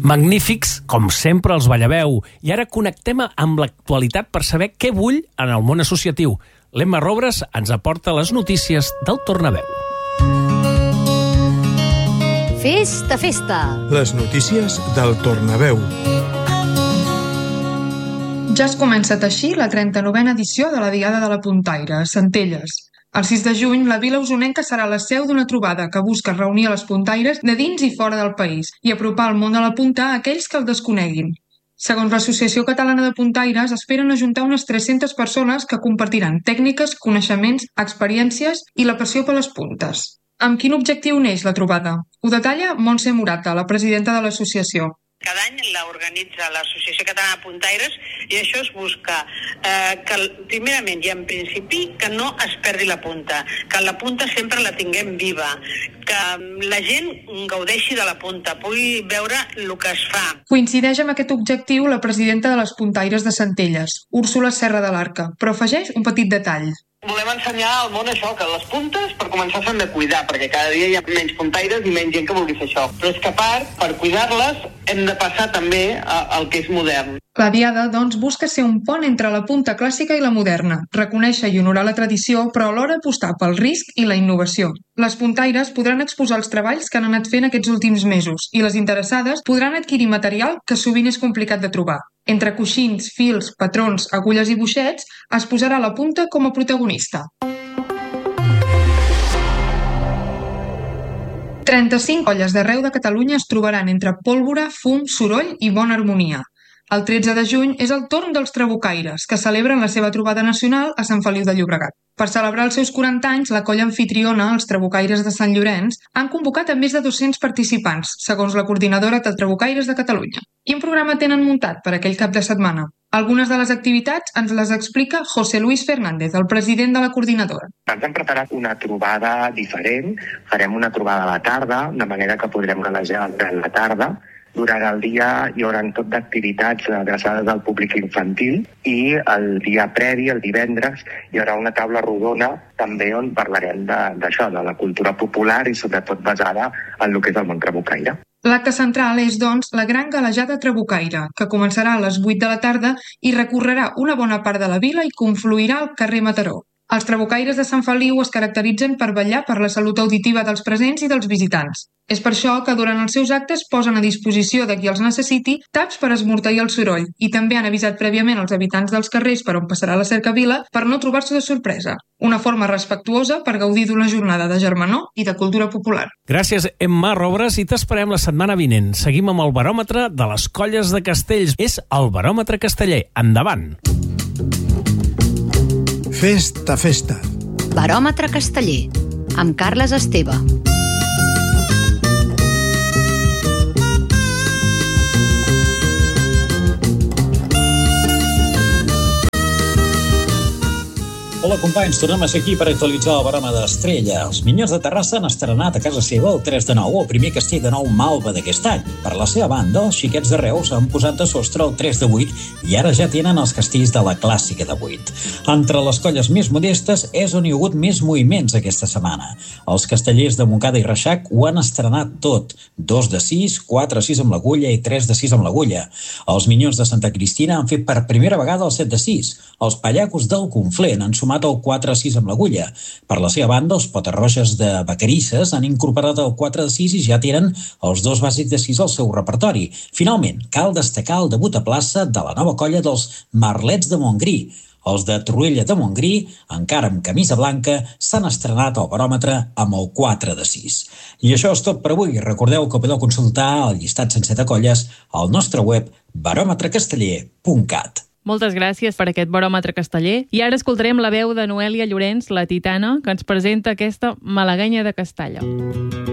Magnífics, com sempre, els Ballaveu. I ara connectem amb l'actualitat per saber què bull en el món associatiu. L'Emma Robres ens aporta les notícies del Tornaveu. Festa, festa! Les notícies del Tornaveu. Ja es comença a teixir la 39a edició de la Diada de la Puntaire, a Centelles. El 6 de juny, la vila usonenca serà la seu d'una trobada que busca reunir les puntaires de dins i fora del país i apropar el món de la punta a aquells que el desconeguin. Segons l'Associació Catalana de Puntaires, esperen ajuntar unes 300 persones que compartiran tècniques, coneixements, experiències i la passió per les puntes. Amb quin objectiu neix la trobada? Ho detalla Montse Morata, la presidenta de l'associació. Cada any l'organitza l'Associació Catalana de Puntaires i això es busca que, primerament i en principi, que no es perdi la punta, que la punta sempre la tinguem viva, que la gent gaudeixi de la punta, pugui veure el que es fa. Coincideix amb aquest objectiu la presidenta de les Puntaires de Centelles, Úrsula Serra de l'Arca, però afegeix un petit detall. Volem ensenyar al món això, que les puntes, per començar, s'han de cuidar, perquè cada dia hi ha menys puntaires i menys gent que vulgui fer això. Però és que a part, per cuidar-les, hem de passar també al que és modern. La Diada, doncs, busca ser un pont entre la punta clàssica i la moderna, reconèixer i honorar la tradició, però alhora apostar pel risc i la innovació. Les puntaires podran exposar els treballs que han anat fent aquests últims mesos i les interessades podran adquirir material que sovint és complicat de trobar. Entre coixins, fils, patrons, agulles i boixets, es posarà la punta com a protagonista. 35 colles d'arreu de Catalunya es trobaran entre pólvora, fum, soroll i bona harmonia. El 13 de juny és el torn dels trabucaires, que celebren la seva trobada nacional a Sant Feliu de Llobregat. Per celebrar els seus 40 anys, la colla anfitriona, els trabucaires de Sant Llorenç, han convocat a més de 200 participants, segons la coordinadora de Trabucaires de Catalunya. Quin programa tenen muntat per aquell cap de setmana? Algunes de les activitats ens les explica José Luis Fernández, el president de la coordinadora. Ens hem preparat una trobada diferent. Farem una trobada a la tarda, de manera que podrem galejar durant la tarda. Durant el dia hi haurà tot d'activitats adreçades al públic infantil i el dia previ, el divendres, hi haurà una taula rodona també on parlarem d'això, de la cultura popular i sobretot basada en el que és el món trabucaire. L'acte central és, doncs, la gran galejada trabucaire, que començarà a les 8 de la tarda i recorrerà una bona part de la vila i confluirà al carrer Mataró. Els trabucaires de Sant Feliu es caracteritzen per vetllar per la salut auditiva dels presents i dels visitants. És per això que durant els seus actes posen a disposició de qui els necessiti taps per esmorteir el soroll i també han avisat prèviament els habitants dels carrers per on passarà la cercavila per no trobar-s'ho de sorpresa. Una forma respectuosa per gaudir d'una jornada de germanor i de cultura popular. Gràcies, Emma Robres, i t'esperem la setmana vinent. Seguim amb el baròmetre de les colles de Castells. És el baròmetre casteller. Endavant! Festa, festa. Baròmetre casteller, amb Carles Esteve. Hola companys, tornem a ser aquí per actualitzar el baròmetre d'Estrella. Els Minyons de Terrassa han estrenat a casa seva el 3 de 9, el primer castell de 9 malva d'aquest any. Per la seva banda, els xiquets de Reus han posat de sostre el 3 de 8 i ara ja tenen els castells de la clàssica de 8. Entre les colles més modestes és on hi ha hagut més moviments aquesta setmana. Els castellers de Montcada i Reixac ho han estrenat tot. 2 de 6, 4 de 6 amb l'agulla i 3 de 6 amb l'agulla. Els Minyons de Santa Cristina han fet per primera vegada el 7 de 6. Els Pallacos del Conflent han sumat el 4 a 6 amb l'agulla. Per la seva banda, els Potarroges de Vacarisses han incorporat el 4 de 6 i ja tenen els 2 bàsics de 6 al seu repertori. Finalment, cal destacar el debut a plaça de la nova colla dels Merlets de Montgrí. Els de Torroella de Montgrí, encara amb camisa blanca, s'han estrenat al baròmetre amb el 4 de 6. I això és tot per avui. Recordeu que podeu consultar el llistat sencer de colles al nostre web baròmetrecasteller.cat. Moltes gràcies per aquest baròmetre casteller. I ara escoltarem la veu de Noèlia Llorenç, la Titana, que ens presenta aquesta malaguenya de Castalla.